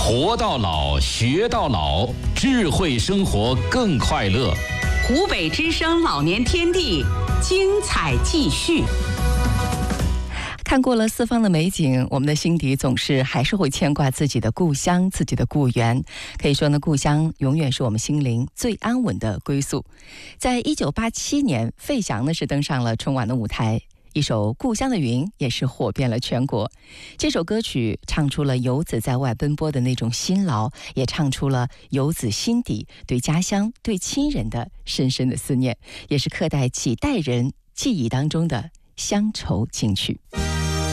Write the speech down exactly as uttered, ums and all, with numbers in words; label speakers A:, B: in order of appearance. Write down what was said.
A: 活到老，学到老，智慧生活更快乐。
B: 湖北之声老年天地，精彩继续。
C: 看过了四方的美景，我们的心底总是还是会牵挂自己的故乡，自己的故园。可以说呢，故乡永远是我们心灵最安稳的归宿。在一九八七年，费翔呢是登上了春晚的舞台，一首《故乡的云》也是火遍了全国。这首歌曲唱出了游子在外奔波的那种辛劳，也唱出了游子心底对家乡、对亲人的深深的思念，也是刻在几代人记忆当中的乡愁金曲。